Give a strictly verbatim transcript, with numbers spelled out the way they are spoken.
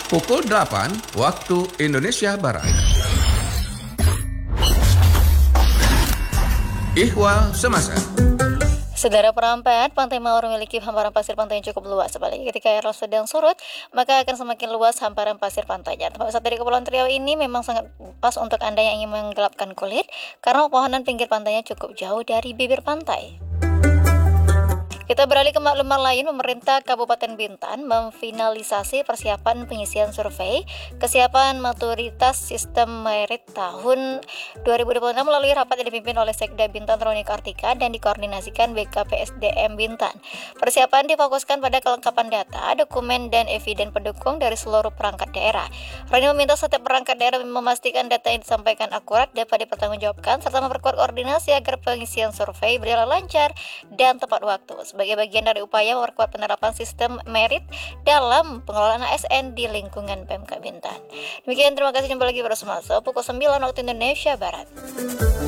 Pukul delapan waktu Indonesia Barat. Ihwal Semasa. Saudara Perampet, Pantai Mawar memiliki hamparan pasir pantai yang cukup luas. Sebaliknya ketika air laut sedang surut, maka akan semakin luas hamparan pasir pantainya. Tempat wisata di Kepulauan Riau ini memang sangat pas untuk Anda yang ingin menggelapkan kulit, karena pepohonan pinggir pantainya cukup jauh dari bibir pantai. Kita beralih ke maklumat lain. Pemerintah Kabupaten Bintan memfinalisasi persiapan pengisian survei kesiapan maturitas sistem merit tahun dua ribu dua puluh enam melalui rapat yang dipimpin oleh Sekda Bintan Roni Kartika dan dikoordinasikan B K P S D M Bintan. Persiapan difokuskan pada kelengkapan data, dokumen, dan eviden pendukung dari seluruh perangkat daerah. Roni meminta setiap perangkat daerah memastikan data yang disampaikan akurat, dapat dipertanggungjawabkan, serta memperkuat koordinasi agar pengisian survei berjalan lancar dan tepat waktu. Sebagai bagian dari upaya memperkuat penerapan sistem merit dalam pengelolaan A S N di lingkungan Pemka Bintan. Demikian, terima kasih, jumpa lagi pada Selasa pukul sembilan waktu Indonesia Barat.